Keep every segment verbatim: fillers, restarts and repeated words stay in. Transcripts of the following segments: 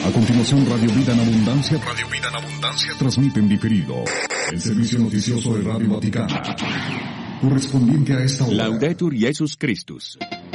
A continuación, Radio Vida en Abundancia, Radio Vida en Abundancia transmite en diferido el servicio noticioso de Radio Vaticano, correspondiente a esta hora. Laudetur Jesus Christus.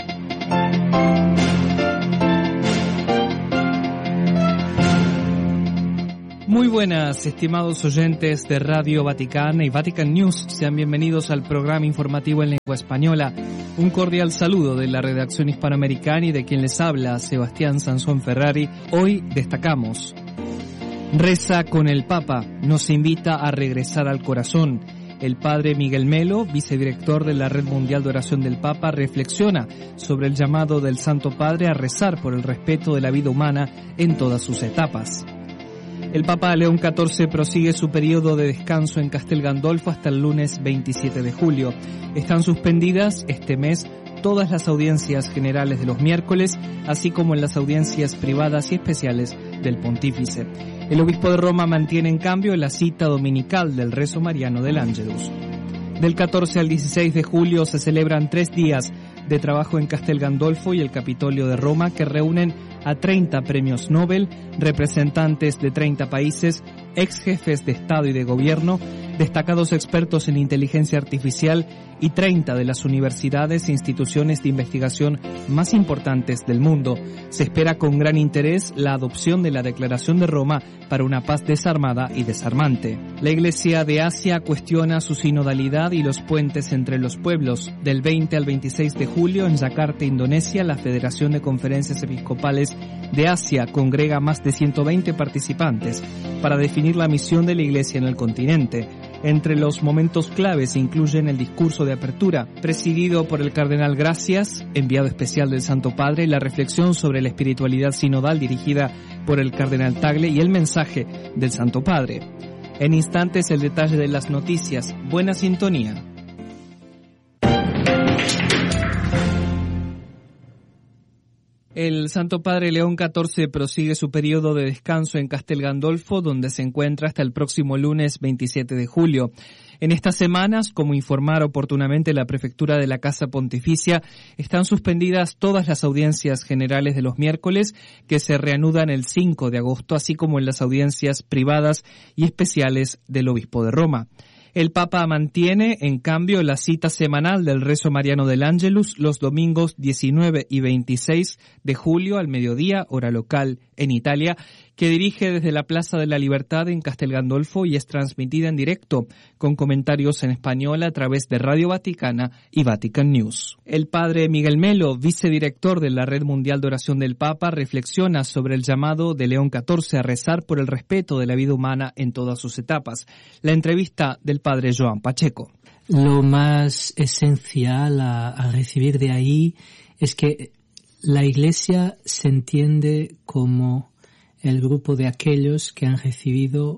Muy buenas, estimados oyentes de Radio Vaticana y Vatican News. Sean bienvenidos al programa informativo en lengua española. Un cordial saludo de la redacción hispanoamericana y de quien les habla, Sebastián Sansón Ferrari. Hoy destacamos: Reza con el Papa, nos invita a regresar al corazón. El padre Miguel Melo, vicedirector de la Red Mundial de Oración del Papa, reflexiona sobre el llamado del Santo Padre a rezar por el respeto de la vida humana en todas sus etapas. El Papa León catorce prosigue su periodo de descanso en Castel Gandolfo hasta el lunes veintisiete de julio. Están suspendidas este mes todas las audiencias generales de los miércoles, así como en las audiencias privadas y especiales del Pontífice. El obispo de Roma mantiene en cambio la cita dominical del rezo mariano del Ángelus. Del catorce al dieciséis de julio se celebran tres días de trabajo en Castel Gandolfo y el Capitolio de Roma, que reúnen a treinta premios Nobel, representantes de treinta países, ex jefes de Estado y de Gobierno, destacados expertos en inteligencia artificial y treinta de las universidades e instituciones de investigación más importantes del mundo. Se espera con gran interés la adopción de la Declaración de Roma para una paz desarmada y desarmante. La Iglesia de Asia cuestiona su sinodalidad y los puentes entre los pueblos. Del veinte al veintiséis de julio, en Yakarta, Indonesia, la Federación de Conferencias Episcopales de Asia congrega más de ciento veinte participantes para definir la misión de la Iglesia en el continente. Entre los momentos claves incluyen el discurso de apertura, presidido por el cardenal Gracias, enviado especial del Santo Padre, la reflexión sobre la espiritualidad sinodal dirigida por el cardenal Tagle y el mensaje del Santo Padre. En instantes, el detalle de las noticias. Buena sintonía. El Santo Padre León catorce prosigue su periodo de descanso en Castel Gandolfo, donde se encuentra hasta el próximo lunes veintisiete de julio. En estas semanas, como informara oportunamente la Prefectura de la Casa Pontificia, están suspendidas todas las audiencias generales de los miércoles, que se reanudan el cinco de agosto, así como en las audiencias privadas y especiales del Obispo de Roma. El Papa mantiene, en cambio, la cita semanal del rezo mariano del Ángelus los domingos diecinueve y veintiséis de julio al mediodía, hora local en Italia, que dirige desde la Plaza de la Libertad en Castel Gandolfo y es transmitida en directo con comentarios en español a través de Radio Vaticana y Vatican News. El padre Miguel Melo, vicedirector de la Red Mundial de Oración del Papa, reflexiona sobre el llamado de León catorce a rezar por el respeto de la vida humana en todas sus etapas. La entrevista del padre Joan Pacheco. Lo más esencial a, a recibir de ahí es que la Iglesia se entiende como el grupo de aquellos que han recibido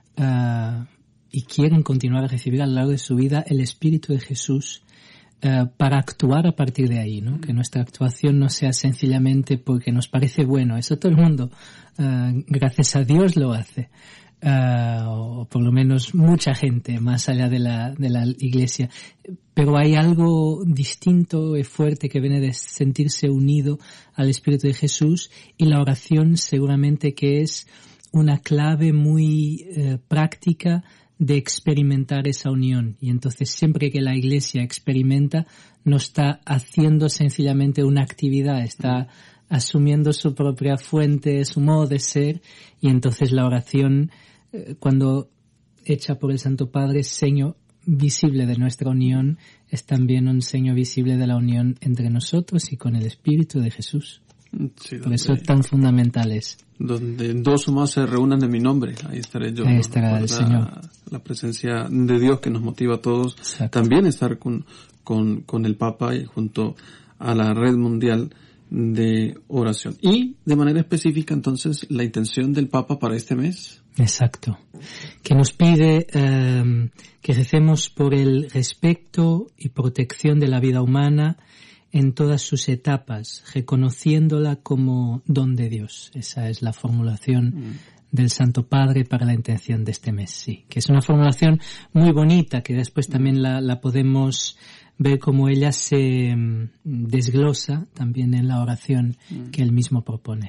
uh, y quieren continuar a recibir a lo largo de su vida el Espíritu de Jesús uh, para actuar a partir de ahí, ¿no? Que nuestra actuación no sea sencillamente porque nos parece bueno. Eso todo el mundo, uh, gracias a Dios, lo hace. Uh, o por lo menos mucha gente más allá de la, de la Iglesia. Pero hay algo distinto y fuerte que viene de sentirse unido al Espíritu de Jesús, y la oración seguramente que es una clave muy eh, práctica de experimentar esa unión. Y entonces siempre que la Iglesia experimenta, no está haciendo sencillamente una actividad, está asumiendo su propia fuente, su modo de ser, y entonces la oración, eh, cuando hecha por el Santo Padre, seño visible de nuestra unión, es también un seño visible de la unión entre nosotros y con el Espíritu de Jesús. Sí, por eso tan fundamental es. Donde dos o más se reúnan en mi nombre, ahí estaré yo. Ahí estará el la, Señor. La presencia de Dios que nos motiva a todos. Exacto. También estar con, con, con el Papa y junto a la Red Mundial de Oración. Y de manera específica, entonces, la intención del Papa para este mes. Exacto. Que nos pide eh, que recemos por el respeto y protección de la vida humana en todas sus etapas, reconociéndola como don de Dios. Esa es la formulación mm. del Santo Padre para la intención de este mes, sí. Que es una formulación muy bonita, que después también la, la podemos ver como ella se desglosa también en la oración mm. que él mismo propone.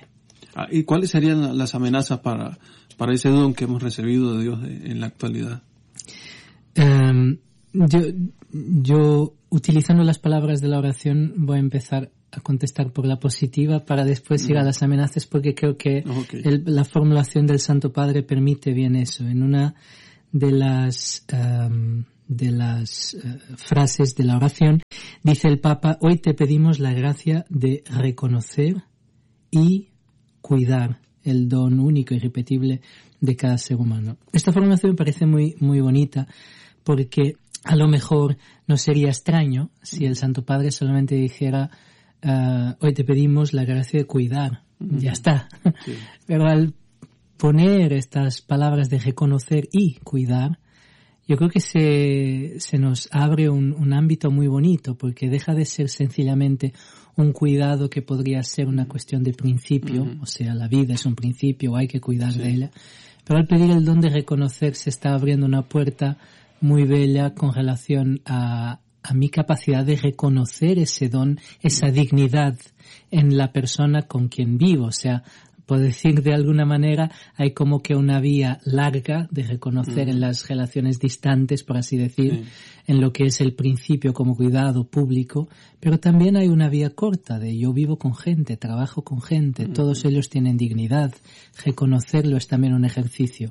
¿Y cuáles serían las amenazas para, para ese don que hemos recibido de Dios en la actualidad? Um, yo, yo, utilizando las palabras de la oración, voy a empezar a contestar por la positiva para después mm. ir a las amenazas, porque creo que okay. el, la formulación del Santo Padre permite bien eso. En una de las um, de las uh, frases de la oración dice el Papa: hoy te pedimos la gracia de reconocer y cuidar el don único y irrepetible de cada ser humano. Esta formulación me parece muy muy bonita, porque a lo mejor no sería extraño si el Santo Padre solamente dijera uh, hoy te pedimos la gracia de cuidar, mm-hmm. ya está. Sí. Pero al poner estas palabras de reconocer y cuidar, yo creo que se, se nos abre un, un ámbito muy bonito, porque deja de ser sencillamente un cuidado que podría ser una cuestión de principio, uh-huh. o sea, la vida es un principio, hay que cuidar sí. de ella, pero al pedir el don de reconocer se está abriendo una puerta muy bella con relación a, a mi capacidad de reconocer ese don, esa dignidad en la persona con quien vivo, o sea, por decir de alguna manera, hay como que una vía larga de reconocer mm. en las relaciones distantes, por así decir, sí. en lo que es el principio como cuidado público, pero también hay una vía corta de yo vivo con gente, trabajo con gente, mm. todos ellos tienen dignidad, reconocerlo es también un ejercicio.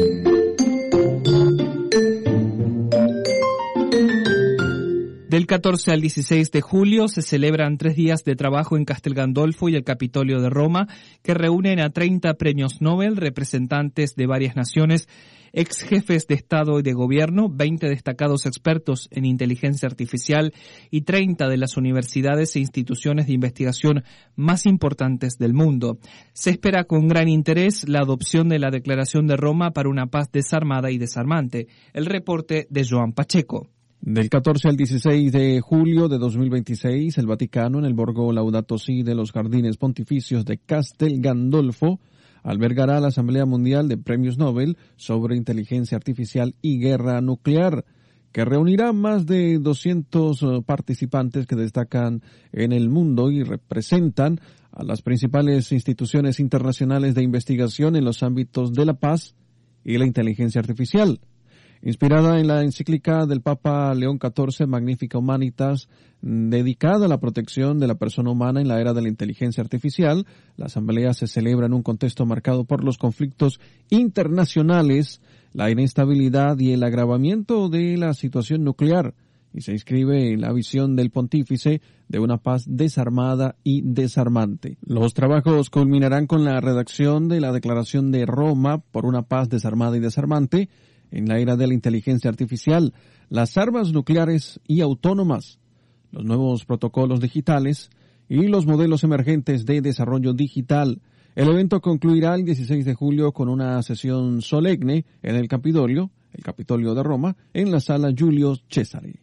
Del catorce al dieciséis de julio se celebran tres días de trabajo en Castel Gandolfo y el Capitolio de Roma, que reúnen a treinta premios Nobel, representantes de varias naciones, ex jefes de Estado y de Gobierno, veinte destacados expertos en inteligencia artificial y treinta de las universidades e instituciones de investigación más importantes del mundo. Se espera con gran interés la adopción de la Declaración de Roma para una paz desarmada y desarmante. El reporte de Joan Pacheco. Del catorce al dieciséis de julio de dos mil veintiséis, el Vaticano, en el Borgo Laudato Si de los Jardines Pontificios de Castel Gandolfo, albergará la Asamblea Mundial de Premios Nobel sobre Inteligencia Artificial y Guerra Nuclear, que reunirá más de doscientos participantes que destacan en el mundo y representan a las principales instituciones internacionales de investigación en los ámbitos de la paz y la inteligencia artificial. Inspirada en la encíclica del Papa León catorce, Magnificat Humanitas, dedicada a la protección de la persona humana en la era de la inteligencia artificial, la asamblea se celebra en un contexto marcado por los conflictos internacionales, la inestabilidad y el agravamiento de la situación nuclear, y se inscribe en la visión del pontífice de una paz desarmada y desarmante. Los trabajos culminarán con la redacción de la Declaración de Roma por una paz desarmada y desarmante, en la era de la inteligencia artificial, las armas nucleares y autónomas, los nuevos protocolos digitales y los modelos emergentes de desarrollo digital. El evento concluirá el dieciséis de julio con una sesión solemne en el Capitolio, el Capitolio de Roma, en la Sala Giulio Cesare.